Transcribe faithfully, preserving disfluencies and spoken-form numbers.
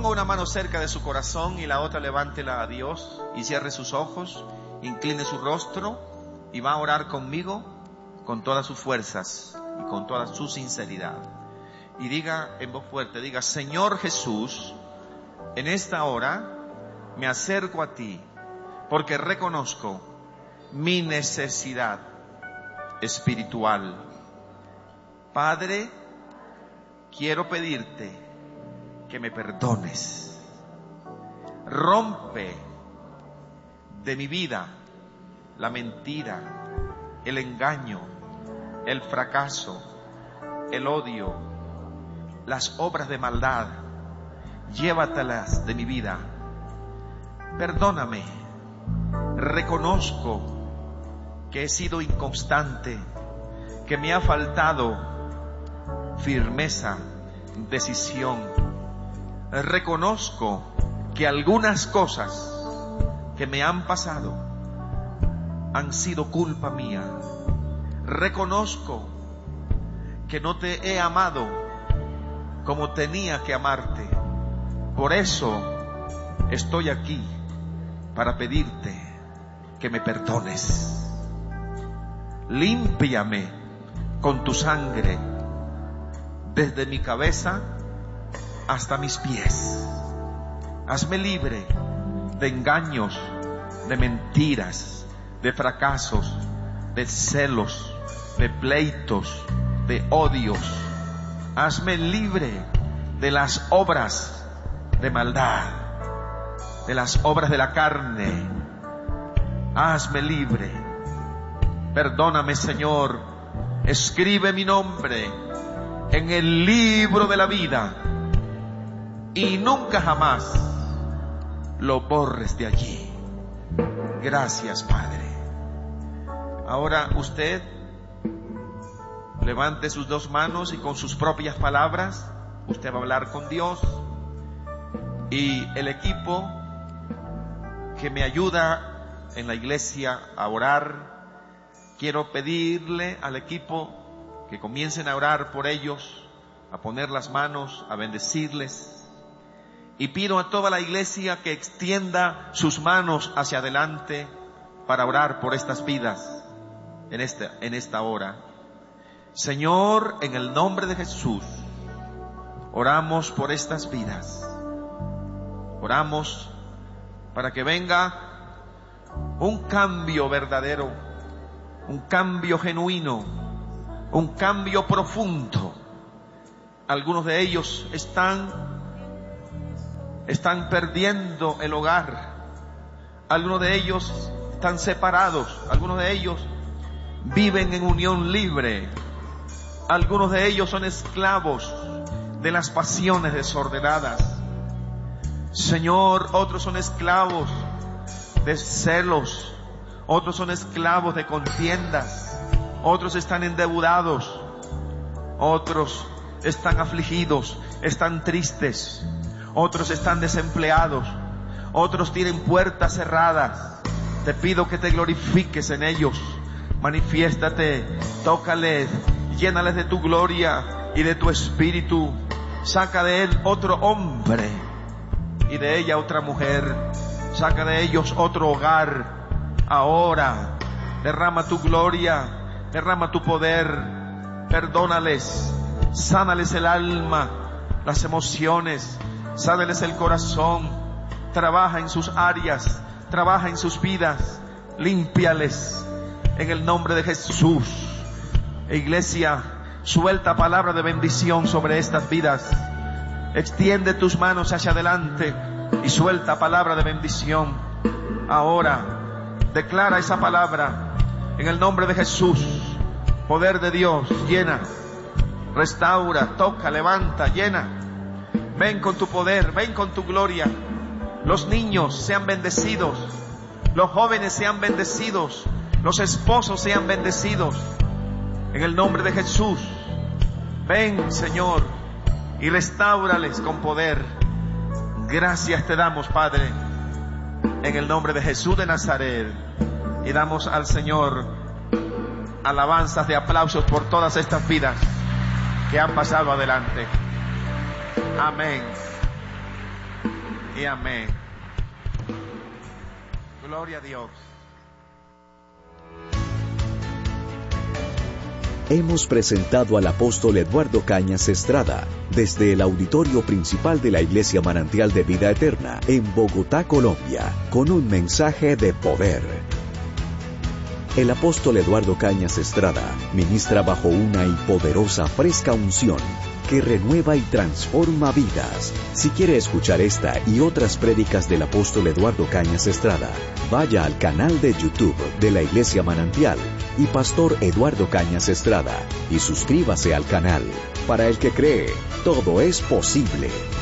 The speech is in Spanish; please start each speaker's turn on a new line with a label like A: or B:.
A: Ponga una mano cerca de su corazón y la otra levántela a Dios y cierre sus ojos, incline su rostro y va a orar conmigo con todas sus fuerzas y con toda su sinceridad. Y diga en voz fuerte, diga: Señor Jesús, en esta hora me acerco a ti porque reconozco mi necesidad espiritual. Padre, quiero pedirte que me perdones. Rompe de mi vida la mentira, el engaño, el fracaso, el odio, las obras de maldad. Llévatelas de mi vida. Perdóname. Reconozco que he sido inconstante, que me ha faltado firmeza, decisión. Reconozco que algunas cosas que me han pasado han sido culpa mía. Reconozco que no te he amado como tenía que amarte. Por eso estoy aquí, para pedirte que me perdones. Límpiame con tu sangre desde mi cabeza hasta mis pies. Hazme libre de engaños, de mentiras, de fracasos, de celos, de pleitos, de odios. Hazme libre de las obras de maldad, de las obras de la carne. Hazme libre. Perdóname, Señor. Escribe mi nombre en el libro de la vida y nunca jamás lo borres de allí. Gracias, Padre. Ahora usted levante sus dos manos y con sus propias palabras usted va a hablar con Dios. Y el equipo que me ayuda en la iglesia a orar, quiero pedirle al equipo que comiencen a orar por ellos, a poner las manos, a bendecirles. Y pido a toda la iglesia que extienda sus manos hacia adelante para orar por estas vidas en esta, en esta hora. Señor, en el nombre de Jesús, oramos por estas vidas. Oramos para que venga un cambio verdadero, un cambio genuino, un cambio profundo. Algunos de ellos están, están perdiendo el hogar. Algunos de ellos están separados. Algunos de ellos viven en unión libre. Algunos de ellos son esclavos de las pasiones desordenadas. Señor, otros son esclavos de celos, otros son esclavos de contiendas, otros están endeudados, otros están afligidos, están tristes, otros están desempleados, otros tienen puertas cerradas. Te pido que te glorifiques en ellos, manifiéstate, tócales, llénales de tu gloria y de tu espíritu. Saca de él otro hombre y de ella otra mujer. Saca de ellos otro hogar. Ahora derrama tu gloria, derrama tu poder. Perdónales, sánales el alma, las emociones, sánales el corazón. Trabaja en sus áreas, trabaja en sus vidas, límpiales en el nombre de Jesús. Iglesia, suelta palabra de bendición sobre estas vidas. Extiende tus manos hacia adelante y suelta palabra de bendición. Ahora, declara esa palabra en el nombre de Jesús. Poder de Dios, llena, restaura, toca, levanta, llena. Ven con tu poder, ven con tu gloria. Los niños sean bendecidos, los jóvenes sean bendecidos, los esposos sean bendecidos. En el nombre de Jesús, ven, Señor, y restáurales con poder. Gracias te damos, Padre, en el nombre de Jesús de Nazaret. Y damos al Señor alabanzas de aplausos por todas estas vidas que han pasado adelante. Amén. y amén. Gloria a Dios.
B: Hemos presentado al apóstol Eduardo Cañas Estrada desde el auditorio principal de la Iglesia Manantial de Vida Eterna en Bogotá, Colombia, con un mensaje de poder. El apóstol Eduardo Cañas Estrada ministra bajo una y poderosa fresca unción que renueva y transforma vidas. Si quiere escuchar esta y otras prédicas del apóstol Eduardo Cañas Estrada, vaya al canal de YouTube de la Iglesia Manantial y Pastor Eduardo Cañas Estrada y suscríbase al canal. Para el que cree, todo es posible.